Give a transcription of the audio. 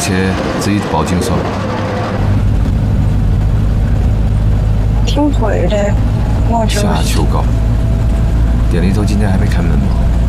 去自己报警算了。 挺贵的，我就是。 瞎求告！店里头今天还没开门吗？